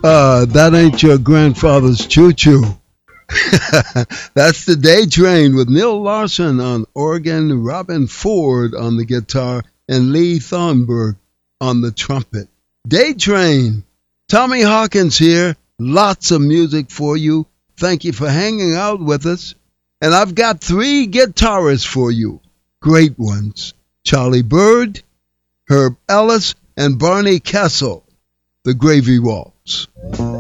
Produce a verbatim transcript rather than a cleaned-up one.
Uh, that ain't your grandfather's choo-choo. That's the Day Train with Neil Larson on organ, Robin Ford on the guitar, and Lee Thornburg on the trumpet. Day Train. Tommy Hawkins here. Lots of music for you. Thank you for hanging out with us. And I've got three guitarists for you. Great ones. Charlie Bird, Herb Ellis, and Barney Kessel. The Gravy Waltz.